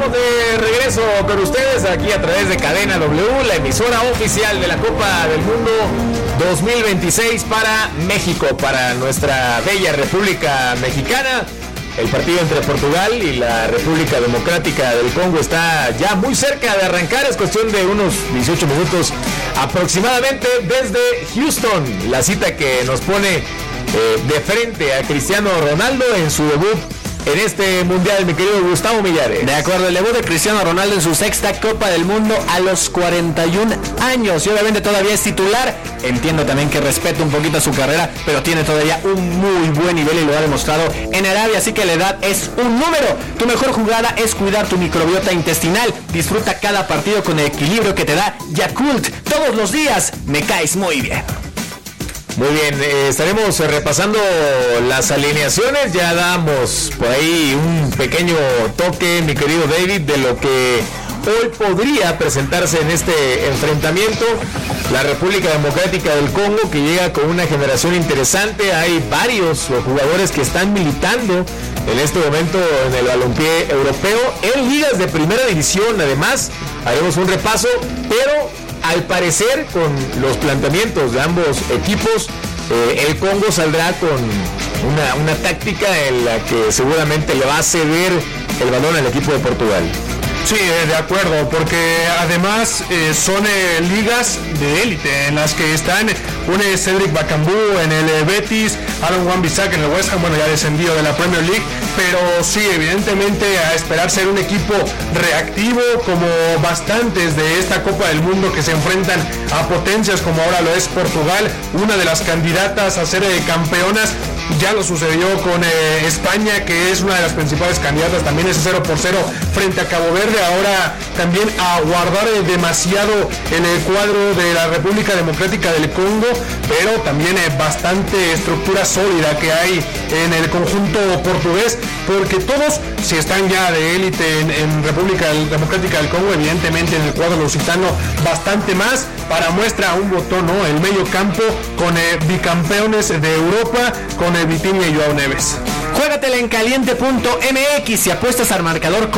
Estamos de regreso con ustedes aquí a través de Cadena W, la emisora oficial de la Copa del Mundo 2026 para México, para nuestra bella República Mexicana. El partido entre Portugal y la República Democrática del Congo está ya muy cerca de arrancar, es cuestión de unos 18 minutos aproximadamente desde Houston, la cita que nos pone de frente a Cristiano Ronaldo en su debut en este mundial, mi querido Gustavo Millares. De acuerdo, el debut de Cristiano Ronaldo en su sexta Copa del Mundo a los 41 años y obviamente todavía es titular. Entiendo también que respeta un poquito su carrera, pero tiene todavía un muy buen nivel y lo ha demostrado en Arabia, así que la edad es un número. Tu mejor jugada es cuidar tu microbiota intestinal. Disfruta cada partido con el equilibrio que te da Yakult. Todos los días me caes muy bien. Muy bien, estaremos repasando las alineaciones, ya damos por ahí un pequeño toque, mi querido David, de lo que hoy podría presentarse en este enfrentamiento. La República Democrática del Congo, que llega con una generación interesante, hay varios jugadores que están militando en este momento en el balompié europeo, en ligas de primera división. Además, haremos un repaso, pero al parecer, con los planteamientos de ambos equipos, el Congo saldrá con una táctica en la que seguramente le va a ceder el balón al equipo de Portugal. Sí, de acuerdo, porque además son ligas de élite en las que están un Cedric Bakambu en el Betis, Aaron Wan-Bissaka en el West Ham, bueno, ya descendido de la Premier League, pero sí, evidentemente a esperar ser un equipo reactivo como bastantes de esta Copa del Mundo que se enfrentan a potencias como ahora lo es Portugal, una de las candidatas a ser campeonas. Ya lo sucedió con España, que es una de las principales candidatas, también ese 0-0 frente a Cabo Verde. Ahora también a guardar demasiado en el cuadro de la República Democrática del Congo, pero también bastante estructura sólida que hay en el conjunto portugués, porque todos, si están ya de élite en República Democrática del Congo, evidentemente en el cuadro lusitano bastante más. Para muestra un botón, ¿no? El medio campo con bicampeones de Europa, con Vitinha y Joao Neves. Juégatela en caliente.mx y apuestas al marcador con